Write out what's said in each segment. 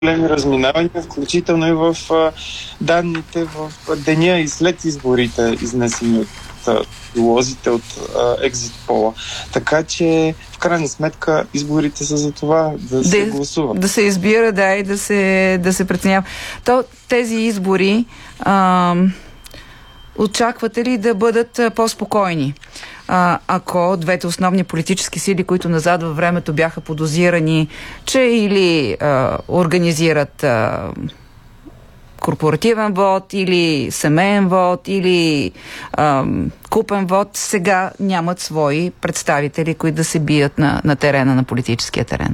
големи разминавания, включително и в данните в деня и след изборите, изнесени от лозите от екзит пола. Така че, в крайна сметка, изборите са за това да се гласува. Да се избира, да, и да се преценява. Тези избори очаквате ли да бъдат по-спокойни? Ако двете основни политически сили, които назад във времето бяха подозирани, че или организират корпоративен вод, или семейен вод, или купен вод, сега нямат свои представители, които да се бият на терена, на политическия терен?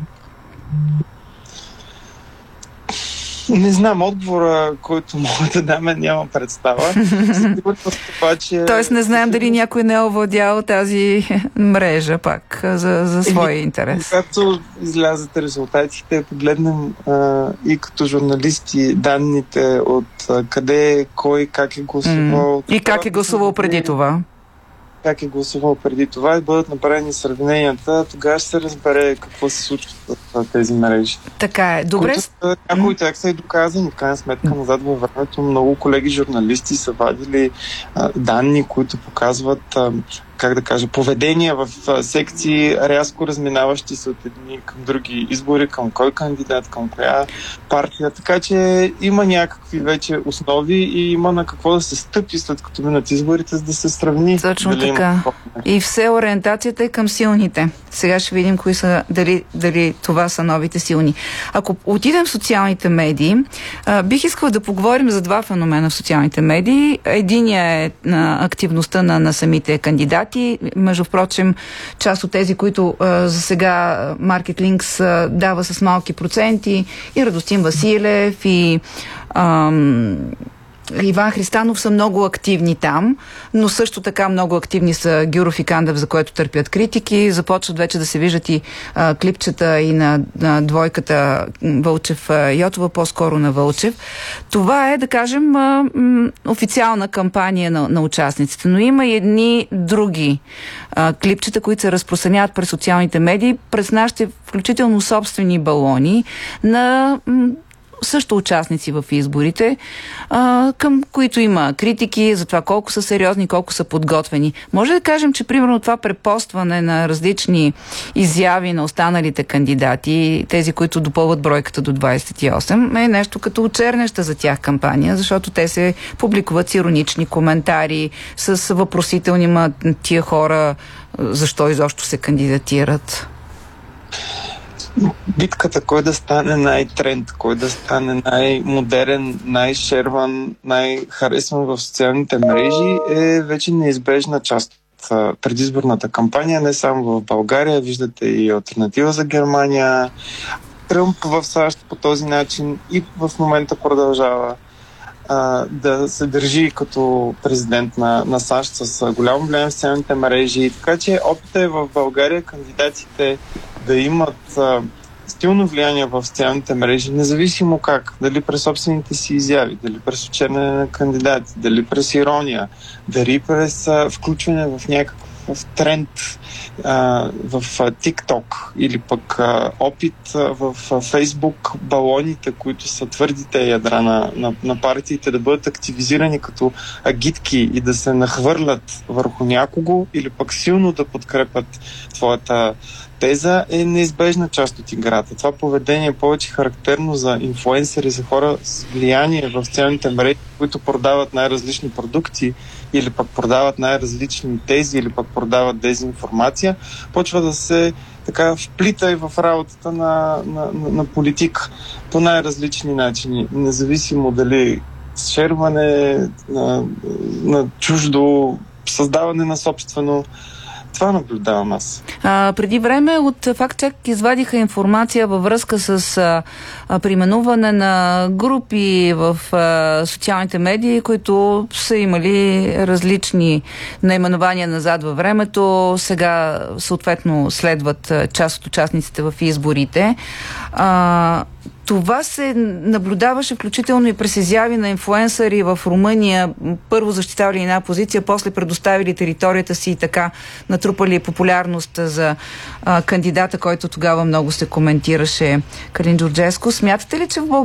Не знам, отговора, който мога да дам, няма представа. Тоест не знаем дали някой не е овладял тази мрежа пак за своя интерес. Когато излязат резултатите, погледнем и като журналисти данните от къде, кой, как е гласувал. И как е гласувал преди това. Как е гласувал преди това и бъдат направени сравненията, тогава ще се разбере какво се случва с тези мрежи. Така е. Добре. Някои тях са и доказани. В крайна сметка, назад във времето много колеги журналисти са вадили данни, които показват поведения в секции, рязко разминаващи се от едни към други избори, към кой кандидат, към коя партия. Така че има някакви вече основи и има на какво да се стъпи след като минат изборите, за да се сравни. Точно така. И все ориентацията е към силните. Сега ще видим кои са, дали това са новите силни. Ако отидем в социалните медии, бих искала да поговорим за два феномена в социалните медии. Единият е на активността на самите кандидати. Между впрочем, част от тези, които за сега Market Links дава с малки проценти, и Радостин Василев, и Иван Христанов са много активни там, но също така много активни са Гюров и Кандев, за което търпят критики. Започват вече да се виждат и клипчета и на двойката Вълчев-Йотова, по-скоро на Вълчев. Това е, да кажем, официална кампания на участниците, но има и едни други клипчета, които се разпространяват през социалните медии, през нашите включително собствени балони на също участници в изборите, към които има критики за това колко са сериозни, колко са подготвени. Може да кажем, че примерно това препостване на различни изяви на останалите кандидати, тези, които допълват бройката до 28, е нещо като очернеща за тях кампания, защото те се публикуват с иронични коментари, с въпросителни тия хора защо изобщо се кандидатират. Битката кой да стане най-тренд, кой да стане най-модерен, най-шерван, най-харесван в социалните мрежи е вече неизбежна част от предизборната кампания, не само в България, виждате и Алтернатива за Германия, Тръмп в САЩ по този начин и в момента продължава да се държи като президент на САЩ с голямо влияние в социалните мрежи. Така че опитът е в България кандидатите да имат стилно влияние в социалните мрежи, независимо как, дали през собствените си изяви, дали през очерняне на кандидати, дали през ирония, дали през включване в някакъв тренд в TikTok или пък опит в Facebook балоните, които са твърдите ядра на партиите, да бъдат активизирани като агитки и да се нахвърлят върху някого или пък силно да подкрепят твоята теза, е неизбежна част от играта. Това поведение е повече характерно за инфлуенсъри, за хора с влияние в социалните мрежи, които продават най-различни продукти или пък продават най-различни тези или пък продават дезинформация, почва да се така вплита и в работата на политик по най-различни начини, независимо дали шерване на чуждо, създаване на собствено. Това наблюдавам аз. Преди време от FactCheck извадиха информация във връзка с преименуване на групи в социалните медии, които са имали различни наименования назад във времето. Сега съответно следват част от участниците в изборите. Това се наблюдаваше включително и през изяви на инфлуенсъри в Румъния. Първо защитавали една позиция, после предоставили територията си и така натрупали популярност за кандидата, който тогава много се коментираше, Калин Джорджеско. Смятате ли, че в България